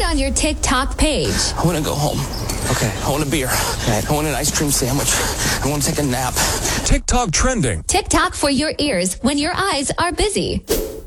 on your TikTok page. I want to go home. Okay. I want a beer. Right. I want an ice cream sandwich. I want to take a nap. TikTok trending. TikTok for your ears when your eyes are busy.